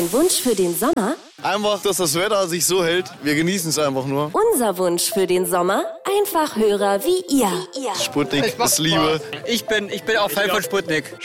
Wunsch für den Sommer? Einfach, dass das Wetter sich so hält. Wir genießen es einfach nur. Unser Wunsch für den Sommer? Einfach Hörer wie ihr. Sputnik, das Liebe. Ich bin auch Fan von Sputnik.